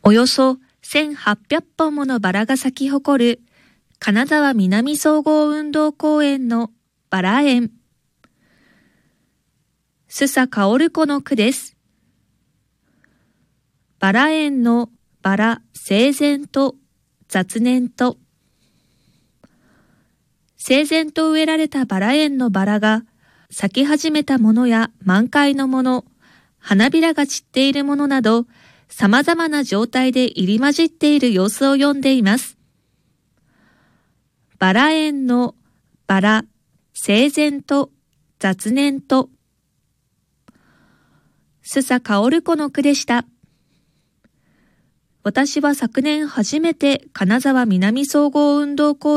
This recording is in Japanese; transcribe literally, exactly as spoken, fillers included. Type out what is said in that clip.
およそせんはっぴゃっぽんものバラが咲き誇る金沢南総合運動公園のバラ園。須佐薫子の句です。バラ園のバラ整然と雑念と。整然と植えられたバラ園のバラが咲き始めたものや満開のもの、花びらが散っているものなど、様々な状態で入り混じっている様子を読んでいます。バラ園のバラ整然と雑念と。須佐薫子の句でした。私は昨年初めて金沢南総合運動公園